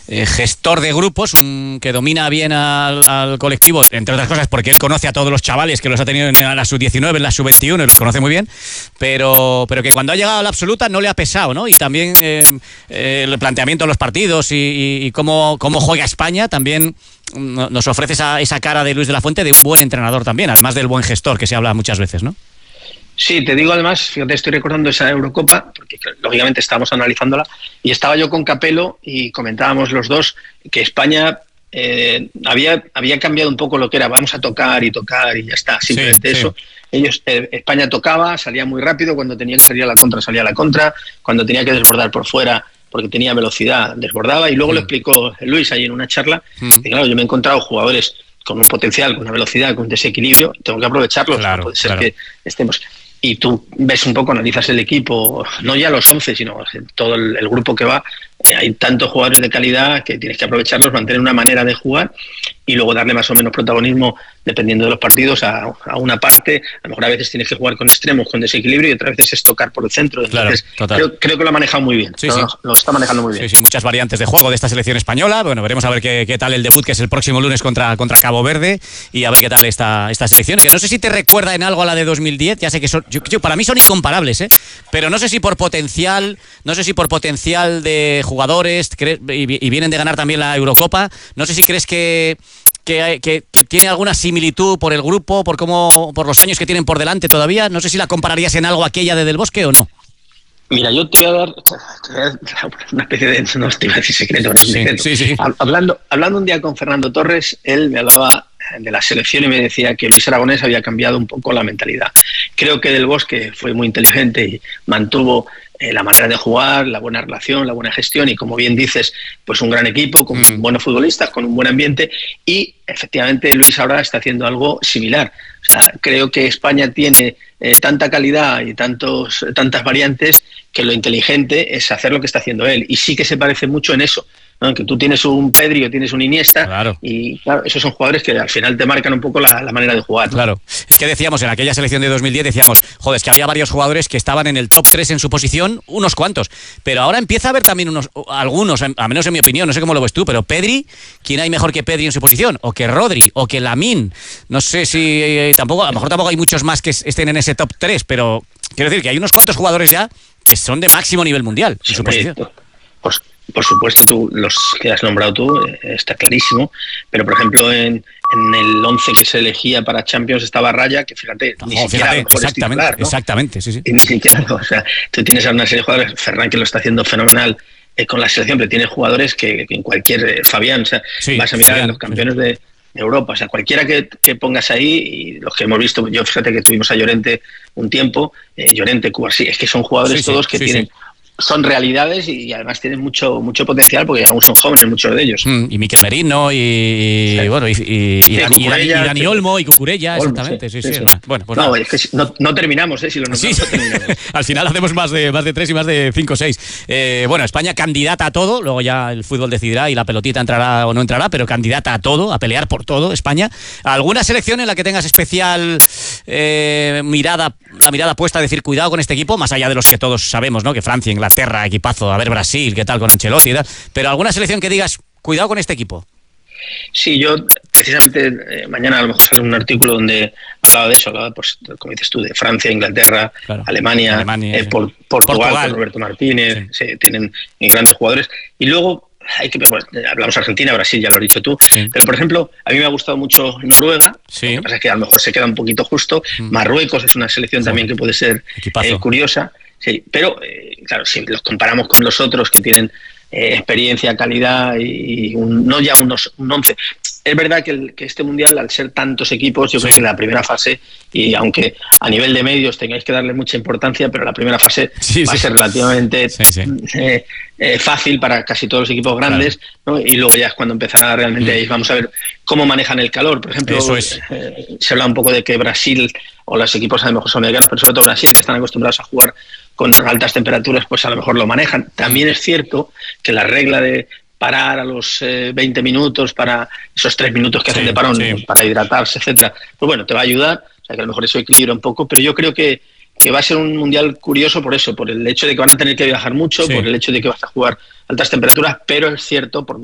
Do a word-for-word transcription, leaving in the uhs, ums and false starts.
eh, gestor de grupos, un que domina bien al, al colectivo, entre otras cosas porque él conoce a todos los chavales que los ha tenido en la sub diecinueve, en la sub veintiuno, los conoce muy bien, pero, pero que cuando ha llegado a la absoluta no le ha pesado, ¿no? Y también eh, eh, el planteamiento de los partidos y, y, y cómo, cómo juega España también nos ofrece esa, esa cara de Luis de la Fuente de un buen entrenador también, además del buen gestor que se habla muchas veces, ¿no? Sí, te digo además, fíjate, estoy recordando esa Eurocopa, porque lógicamente estábamos analizándola, y estaba yo con Capello y comentábamos los dos que España eh, había, había cambiado un poco lo que era, vamos a tocar y tocar y ya está, simplemente sí, eso. Sí. Ellos, eh, España tocaba, salía muy rápido, cuando tenía que salir a la contra, salía a la contra, cuando tenía que desbordar por fuera, porque tenía velocidad, desbordaba, y luego mm. lo explicó Luis ahí en una charla, mm. y claro, yo me he encontrado jugadores con un potencial, con una velocidad, con un desequilibrio, tengo que aprovecharlos, claro, no puede ser claro. que estemos... Y tú ves un poco, analizas el equipo, no ya los once, sino todo el, el grupo que va, eh, hay tantos jugadores de calidad que tienes que aprovecharlos, mantener una manera de jugar y luego darle más o menos protagonismo, dependiendo de los partidos, a, a una parte. A lo mejor a veces tienes que jugar con extremos, con desequilibrio, y otras veces es tocar por el centro. Entonces, claro, creo, creo que lo ha manejado muy bien, sí, lo, sí. lo está manejando muy bien. Sí, sí, muchas variantes de juego de esta selección española. Bueno, veremos a ver qué, qué tal el debut, que es el próximo lunes contra, contra Cabo Verde, y a ver qué tal esta, esta selección, que no sé si te recuerda en algo a la de dos mil diez, ya sé que son, yo, yo, para mí son incomparables, ¿eh? Pero no sé si por potencial, no sé si por potencial de jugadores, y, y vienen de ganar también la Eurocopa, no sé si crees que Que, que, que tiene alguna similitud por el grupo, por cómo, por los años que tienen por delante todavía. No sé si la compararías en algo aquella de Del Bosque o no. Mira, yo te voy a dar, te voy a dar una especie de, no te iba a decir secreto, no, sí, secreto. Sí, sí. Hablando, hablando un día con Fernando Torres, él me hablaba de la selección y me decía que Luis Aragonés había cambiado un poco la mentalidad. Creo que Del Bosque fue muy inteligente y mantuvo eh, la manera de jugar, la buena relación, la buena gestión y, como bien dices, pues un gran equipo, con mm. buenos futbolistas, con un buen ambiente, y efectivamente Luis ahora está haciendo algo similar. O sea, creo que España tiene eh, tanta calidad y tantos, tantas variantes que lo inteligente es hacer lo que está haciendo él, y sí que se parece mucho en eso, ¿no? Que tú tienes un Pedri o tienes un Iniesta, claro. y claro, esos son jugadores que al final te marcan un poco la, la manera de jugar, ¿no? Claro, es que decíamos en aquella selección de dos mil diez, decíamos, joder, es que había varios jugadores que estaban en el top tres en su posición, unos cuantos, pero ahora empieza a haber también unos, algunos, a menos en mi opinión, no sé cómo lo ves tú, pero Pedri, ¿quién hay mejor que Pedri en su posición? O que Rodri, o que Lamine, no sé si eh, tampoco, a lo mejor tampoco hay muchos más que estén en ese top tres, pero quiero decir que hay unos cuantos jugadores ya que son de máximo nivel mundial en su posición. Pues por supuesto, tú, los que has nombrado tú, eh, está clarísimo, pero por ejemplo en, en el once que se elegía para Champions estaba Raya, que fíjate, no, ni siquiera fíjate, a lo mejor exactamente, es titular, ¿no? Exactamente, sí, sí. Y ni siquiera, o sea, tú tienes a una serie de jugadores, Ferran, que lo está haciendo fenomenal eh, con la selección, pero tiene jugadores que, que en cualquier, eh, Fabián, o sea, sí, vas a mirar a los campeones sí. de, de Europa, o sea, cualquiera que, que pongas ahí, y los que hemos visto, yo fíjate que tuvimos a Llorente un tiempo, eh, Llorente, Cubarsí, es que son jugadores sí, todos sí, que sí, tienen... Sí. Son realidades y además tienen mucho mucho potencial, porque aún son jóvenes muchos de ellos. Mm, y Miquel Merino y, sí. bueno y, y, sí, y, Dani, y, Dani, y Dani Olmo y Cucurella, Olmo, exactamente. Sí, sí, sí, sí. Sí. Bueno, pues no, nada. Es que no, no terminamos, ¿eh? Si lo nombramos, sí, no terminamos. Al final hacemos más de más de tres y más de cinco o seis. Eh, bueno, España candidata a todo, luego ya el fútbol decidirá y la pelotita entrará o no entrará, pero candidata a todo, a pelear por todo, España. ¿Alguna selección en la que tengas especial eh, mirada, la mirada puesta, a decir cuidado con este equipo, más allá de los que todos sabemos, ¿no? Que Francia, Inglaterra, equipazo, a ver Brasil, qué tal con Ancelotti y tal, pero alguna selección que digas, cuidado con este equipo? Sí, yo precisamente eh, mañana a lo mejor sale un artículo donde hablaba de eso, hablaba, pues, como dices tú, de Francia, Inglaterra, claro. Alemania, Alemania eh, sí. por, Portugal, Portugal, con Roberto Martínez, sí. Sí, tienen grandes jugadores, y luego hay que, bueno, hablamos Argentina, Brasil, ya lo has dicho tú, sí. Pero por ejemplo, a mí me ha gustado mucho Noruega, sí. Lo que pasa es que a lo mejor se queda un poquito justo, mm. Marruecos es una selección sí. también que puede ser eh, curiosa, sí, pero eh, claro, si los comparamos con los otros que tienen eh, experiencia, calidad y un, no ya unos, un once. Es verdad que, el, que este Mundial, al ser tantos equipos, yo sí. creo que la primera fase, y aunque a nivel de medios tengáis que darle mucha importancia, pero la primera fase sí, va sí. a ser relativamente sí, sí. Eh, eh, fácil para casi todos los equipos grandes, claro. ¿no? Y luego ya es cuando empezará realmente, mm. ahí vamos a ver cómo manejan el calor. Por ejemplo, Eso es. eh, se habla un poco de que Brasil, o los equipos a lo mejor son americanos, pero sobre todo Brasil, que están acostumbrados a jugar con altas temperaturas, pues a lo mejor lo manejan. También es cierto que la regla de parar a los eh, veinte minutos para esos tres minutos que sí, hacen de parón, sí. pues para hidratarse, etcétera, pues bueno, te va a ayudar, o sea que a lo mejor eso equilibra un poco, pero yo creo que, que va a ser un mundial curioso por eso, por el hecho de que van a tener que viajar mucho, sí. por el hecho de que vas a jugar altas temperaturas, pero es cierto, por